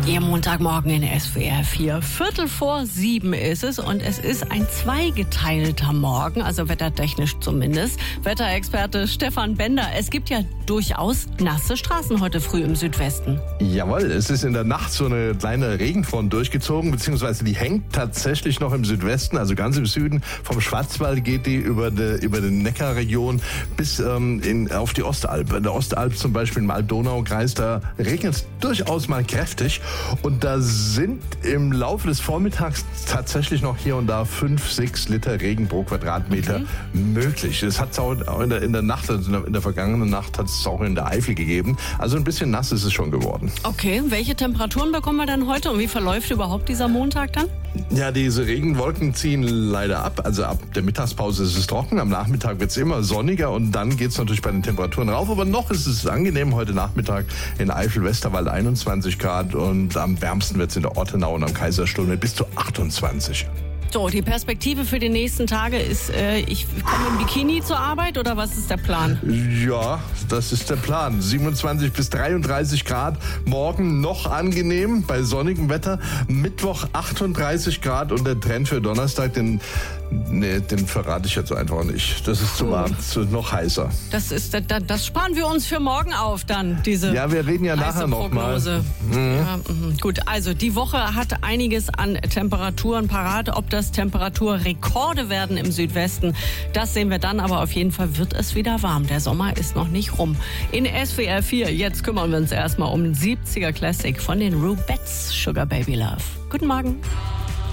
Ihr Montagmorgen in SWR 4. 6:45 ist es und es ist ein zweigeteilter Morgen, also wettertechnisch zumindest. Wetterexperte Stefan Bender, es gibt ja durchaus nasse Straßen heute früh im Südwesten. Jawohl, es ist in der Nacht so eine kleine Regenfront durchgezogen, beziehungsweise die hängt tatsächlich noch im Südwesten, also ganz im Süden. Vom Schwarzwald geht die über die Neckarregion bis auf die Ostalb. In der Ostalb zum Beispiel im Alb-Donau-Kreis, da regnet es durchaus mal kräftig. Und da sind im Laufe des Vormittags tatsächlich noch hier und da 5-6 Liter Regen pro Quadratmeter möglich. Es hat es auch in der Nacht, also in der vergangenen Nacht hat es auch in der Eifel gegeben. Also ein bisschen nass ist es schon geworden. Okay, welche Temperaturen bekommen wir dann heute und wie verläuft überhaupt dieser Montag dann? Ja, diese Regenwolken ziehen leider ab. Also ab der Mittagspause ist es trocken, am Nachmittag wird es immer sonniger und dann geht es natürlich bei den Temperaturen rauf. Aber noch ist es angenehm heute Nachmittag in Eifel-Westerwald 21 Grad und am wärmsten wird es in der Ortenau und am Kaiserstuhl mit bis zu 28. So, die Perspektive für die nächsten Tage ist, ich komme im Bikini zur Arbeit oder was ist der Plan? Ja, das ist der Plan. 27 bis 33 Grad, morgen noch angenehm bei sonnigem Wetter. Mittwoch 38 Grad und der Trend für Donnerstag, den verrate ich jetzt einfach nicht. Das ist zu warm, noch heißer. Das sparen wir uns für morgen auf dann, diese Ja, wir reden ja nachher noch mal. Ja, gut, also die Woche hat einiges an Temperaturen parat. Ob das Temperaturrekorde werden im Südwesten, das sehen wir dann. Aber auf jeden Fall wird es wieder warm. Der Sommer ist noch nicht rum. In SWR 4, jetzt kümmern wir uns erstmal um den 70er Classic von den Rubettes, Sugar Baby Love. Guten Morgen.